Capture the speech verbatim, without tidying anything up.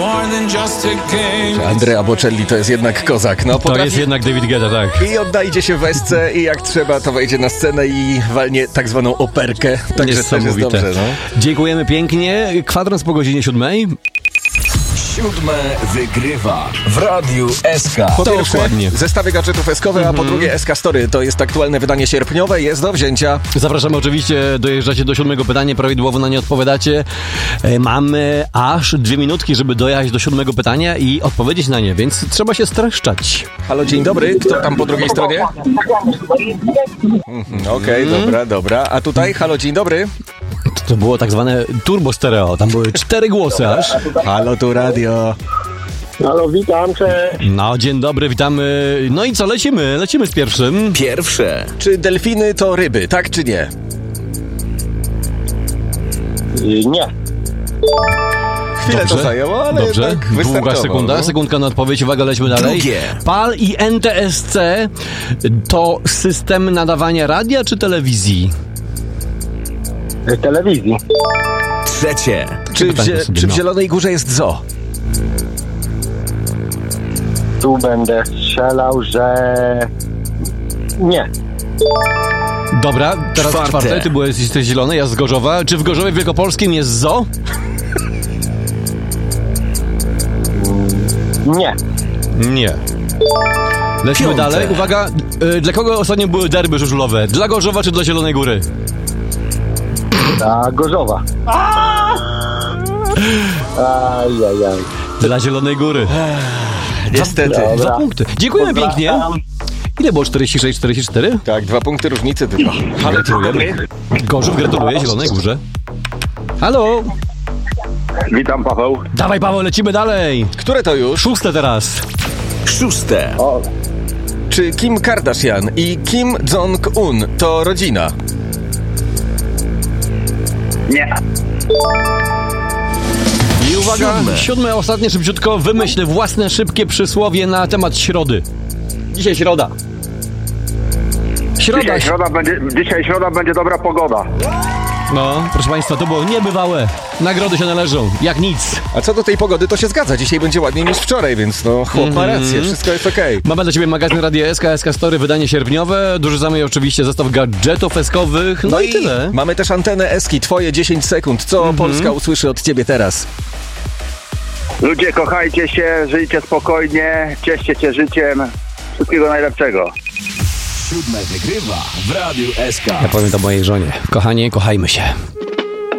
Andrea Bocelli to jest jednak kozak. No, potrafi... To jest jednak David Guetta, tak. I odnajdzie się w esce i jak trzeba, to wejdzie na scenę i walnie tak zwaną operkę. Także też jest dobrze, no. Dziękujemy pięknie. Kwadrans po godzinie siódmej. Siódme wygrywa w Radiu S K. Po pierwsze, dokładnie. Zestawy gadżetów eskowe, mm-hmm. a po drugie S K Story. To jest aktualne wydanie sierpniowe, jest do wzięcia. Zapraszamy oczywiście, dojeżdżacie do siódmego pytania, prawidłowo na nie odpowiadacie. E, mamy aż dwie minutki, żeby dojechać do siódmego pytania i odpowiedzieć na nie, więc trzeba się streszczać. Halo, dzień dobry. Kto tam po drugiej stronie? Mm-hmm, Okej, okay, mm. dobra, dobra. A tutaj, halo, dzień dobry. To było tak zwane turbo stereo, tam były cztery głosy aż. Halo, tu radio. Halo, witam, cześć. No, dzień dobry, witamy. No i co, lecimy, lecimy z pierwszym. Pierwsze. Czy delfiny to ryby, tak czy nie? Nie. Chwilę Dobrze. to zajęło, ale Dobrze. tak Długa sekunda, no. sekundka na odpowiedź, uwaga, lećmy dalej. Drugie. P A L i N T S C to system nadawania radia czy telewizji? Telewizji. Trzecie. Czy w, zie- czy w Zielonej Górze jest zoo? Tu będę strzelał, że nie. Dobra, teraz Czwarte. czwarte, ty byłeś jesteś zielony, ja z Gorzowa. Czy w Gorzowie Wielkopolskim jest zoo? Nie. Nie. Lecimy Piąte. dalej. Uwaga, y, dla kogo ostatnio były derby żużlowe? Dla Gorzowa czy dla Zielonej Góry? Ta Gorzowa. Ajajaj. Dla Zielonej Góry. Niestety. Dwa, dwa punkty. Dziękujemy Pozdrawiam. pięknie. Ile było? czterdzieści sześć czterdzieści cztery? Tak, dwa punkty różnicy tylko. Halo, dziękujemy. Gorzów gratuluję Zielonej Górze. Halo. Witam, Paweł. Dawaj, Paweł, lecimy dalej. Które to już? Szóste teraz. Szóste. O, Czy Kim Kardashian i Kim Jong-un to rodzina? nie. I uwaga, Siódme. siódme, ostatnie, szybciutko. Wymyśl własne szybkie przysłowie na temat środy. Dzisiaj środa. Środa. Dzisiaj środa będzie, dzisiaj środa będzie dobra pogoda. No, proszę Państwa, to było niebywałe. Nagrody się należą, jak nic. A co do tej pogody, to się zgadza. Dzisiaj będzie ładniej niż wczoraj, więc no chłop ma rację, wszystko jest okej. Okay. Mamy dla Ciebie magazyn Radia S K, S K Story, wydanie sierpniowe. Dorzucamy oczywiście zestaw gadżetów eskowych. No, no i, i tyle. Mamy też antenę Eski, twoje dziesięć sekund. Co mm-hmm. Polska usłyszy od Ciebie teraz? Ludzie, kochajcie się, żyjcie spokojnie, cieszcie się życiem. Wszystkiego najlepszego. Siódme wygrywa w Radiu S K. Ja powiem to mojej żonie. Kochanie, kochajmy się.